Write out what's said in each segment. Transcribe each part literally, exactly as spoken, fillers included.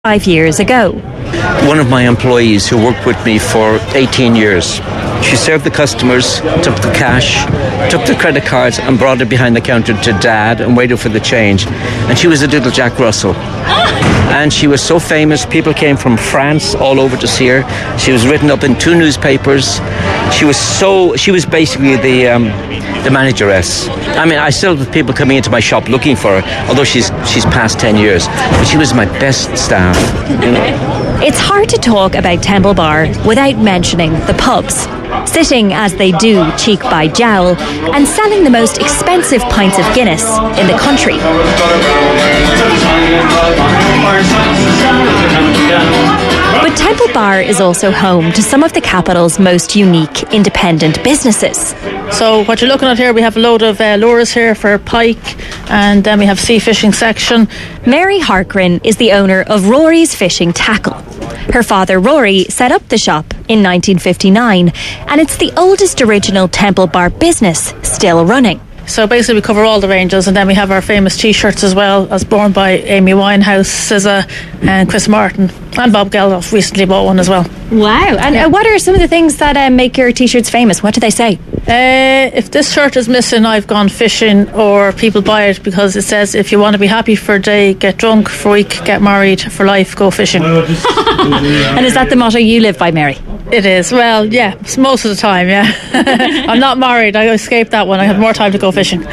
five years ago. One of my employees who worked with me for eighteen years, she served the customers, took the cash, took the credit cards and brought it behind the counter to Dad and waited for the change. And she was a little Jack Russell. And she was so famous, people came from France all over to see her. She was written up in two newspapers. She was so, she was basically the um, the manageress. I mean, I still have people coming into my shop looking for her, although she's she's past ten years. But she was my best staff, you know. It's hard to talk about Temple Bar without mentioning the pubs. Sitting as they do cheek by jowl and selling the most expensive pints of Guinness in the country. But Temple Bar is also home to some of the capital's most unique independent businesses. So what you're looking at here, we have a load of uh, lures here for pike, and then we have sea fishing section. Mary Harkrin is the owner of Rory's Fishing Tackle. Her father Rory set up the shop in nineteen fifty-nine, and it's the oldest original Temple Bar business still running. So basically we cover all the ranges, and then we have our famous t-shirts as well, as borne by Amy Winehouse, S Z A and Chris Martin, and Bob Geldof recently bought one as well. Wow. And yeah. What are some of the things that uh, make your t-shirts famous? What do they say? Uh, if this shirt is missing, I've gone fishing, or people buy it because it says, if you want to be happy for a day, get drunk for a week, get married for life, go fishing. And is that the motto you live by, Mary? It is. Well, yeah, most of the time, yeah. I'm not married. I escaped that one. I have more time to go fishing.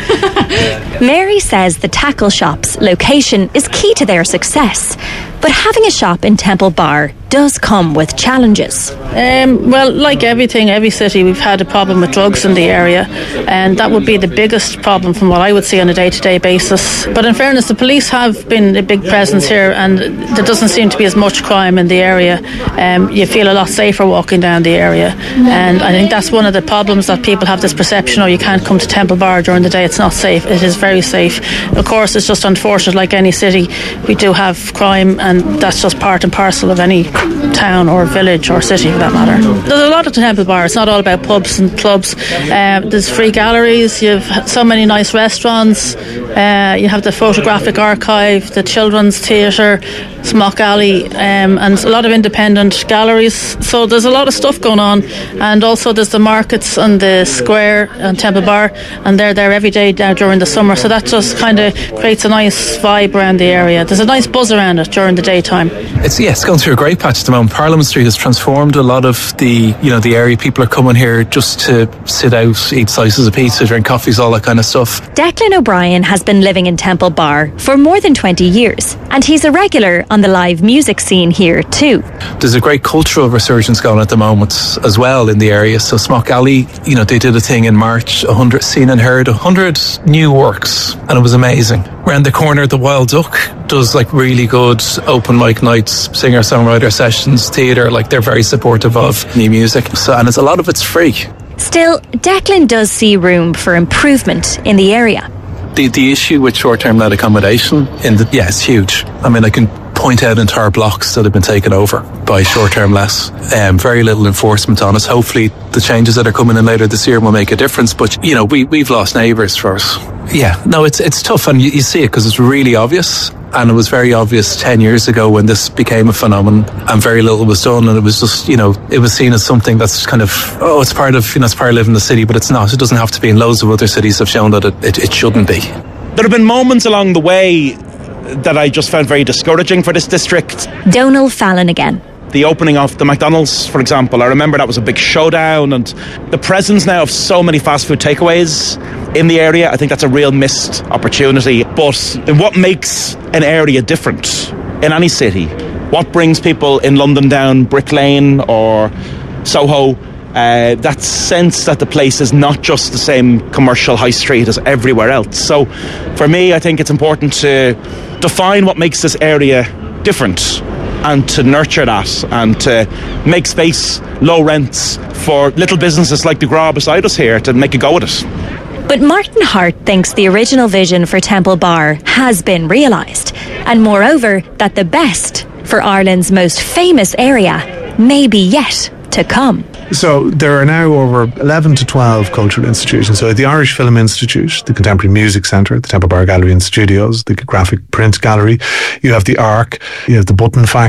Mary says the tackle shop's location is key to their success. But having a shop in Temple Bar does come with challenges. Um, well, like everything, every city, we've had a problem with drugs in the area, and that would be the biggest problem from what I would see on a day-to-day basis. But in fairness, the police have been a big presence here, and there doesn't seem to be as much crime in the area. Um, you feel a lot safer walking down the area, and I think that's one of the problems, that people have this perception, oh, you can't come to Temple Bar during the day, it's not safe. It is very safe. Of course, it's just unfortunate, like any city, we do have crime, and that's just part and parcel of any town or village or city for that matter. There's a lot of Temple Bar. It's not all about pubs and clubs. Uh, there's free galleries, you have so many nice restaurants, uh, you have the photographic archive, the children's theatre, Smock Alley, um, and a lot of independent galleries. So there's a lot of stuff going on, and also there's the markets on the square on Temple Bar, and they're there every day now during the summer, so that just kind of creates a nice vibe around the area. There's a nice buzz around it during the daytime. It's yeah, it's going through a great patch at the moment. Parliament Street has transformed a lot of the, you know, the area. People are coming here just to sit out, eat slices of pizza, drink coffees, all that kind of stuff. Declan O'Brien has been living in Temple Bar for more than twenty years, and he's a regular on the live music scene here too. There's a great cultural resurgence going at the moment as well in the area. So Smock Alley, you know, they did a thing in March, one hundred seen and heard, one hundred new works, and it was amazing. Around the corner, the Wild Duck does like really good open mic nights, singer-songwriter sessions, theatre, like they're very supportive of new music. So, and it's a lot of it's free. Still, Declan does see room for improvement in the area. The the issue with short-term let accommodation, in the, yeah, it's huge. I mean, I can point out entire blocks that have been taken over by short-term lets. Um, very little enforcement on us. Hopefully the changes that are coming in later this year will make a difference. But, you know, we, we've lost neighbours for us. Yeah, no, it's it's tough, and you, you see it because it's really obvious. And it was very obvious ten years ago when this became a phenomenon, and very little was done, and it was just, you know, it was seen as something that's kind of, oh, it's part of, you know, it's part of living in the city, but it's not. It doesn't have to be, and loads of other cities have shown that it, it, it shouldn't be. There have been moments along the way that I just found very discouraging for this district. Donal Fallon again. The opening of the McDonald's, for example, I remember that was a big showdown, and the presence now of so many fast food takeaways in the area, I think that's a real missed opportunity. But what makes an area different in any city? What brings people in London down Brick Lane or Soho? Uh, that sense that the place is not just the same commercial high street as everywhere else. So for me, I think it's important to define what makes this area different, and to nurture that, and to make space, low rents for little businesses like the Gra beside us here to make a go at it. But Martin Hart thinks the original vision for Temple Bar has been realised, and moreover that the best for Ireland's most famous area may be yet to come. So there are now over eleven to twelve cultural institutions. So the Irish Film Institute, the Contemporary Music Centre, the Temple Bar Gallery and Studios, the Graphic Print Gallery, you have the Arc, you have the Button Factory,